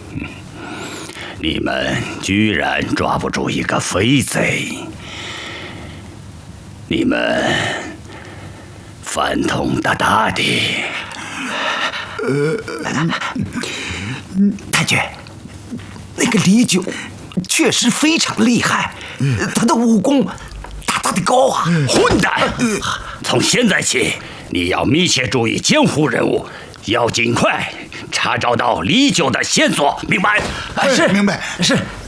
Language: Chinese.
你们居然抓不住一个飞贼！你们饭桶大大的！ 太君，那个李九确实非常厉害，他的武功大大的高啊！ 混蛋！从现在起，你要密切注意江湖人物，要尽快查找到李九的线索，明白？ 是， 明白。 是。